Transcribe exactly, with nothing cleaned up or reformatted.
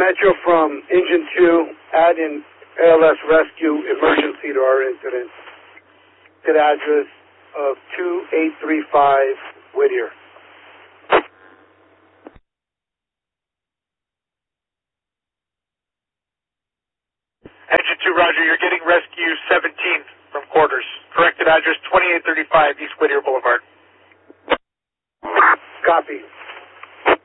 Metro from Engine two, add in A L S rescue emergency to our incident. To the address of two eight three five Whittier. Engine two, roger. You're getting rescue seventeen from quarters. Corrected address twenty-eight thirty-five East Whittier Boulevard. Copy.